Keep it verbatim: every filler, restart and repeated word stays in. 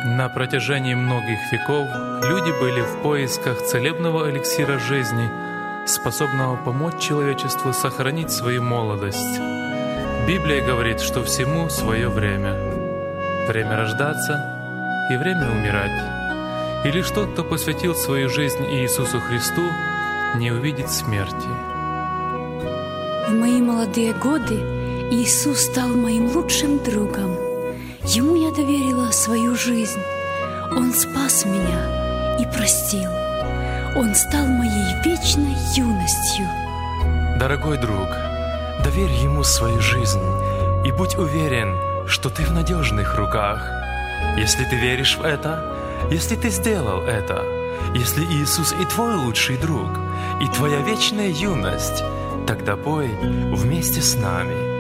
На протяжении многих веков люди были в поисках целебного эликсира жизни, способного помочь человечеству сохранить свою молодость. Библия говорит, что всему свое время. Время рождаться и время умирать. И лишь тот, кто посвятил свою жизнь Иисусу Христу, не увидит смерти. В мои молодые годы Иисус стал моим лучшим другом. Ему я доверила свою жизнь. Он спас меня и простил. Он стал моей вечной юностью. Дорогой друг, доверь Ему свою жизнь и будь уверен, что ты в надежных руках. Если ты веришь в это, если ты сделал это, если Иисус и твой лучший друг, и твоя вечная юность, тогда пой вместе с нами.